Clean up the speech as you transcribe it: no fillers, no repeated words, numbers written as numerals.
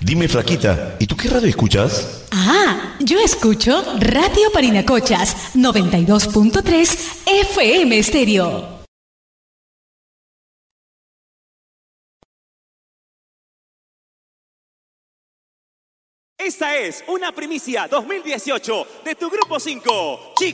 Dime, flaquita, ¿y tú qué radio escuchas? Ah, yo escucho Radio Parinacochas 92.3 FM Estéreo. Esta es una primicia 2018 de tu Grupo 5.